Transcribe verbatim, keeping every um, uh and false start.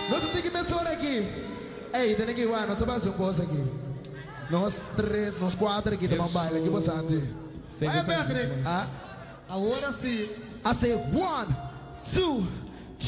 Nós temos que pensar aqui. Ei, tem que ir lá, nós vamos fazer um coisa aqui. Nós três, nós quatro aqui, tomamos baile aqui, você ante. Vai, Patrick. Ah? Agora sim. I say one, two,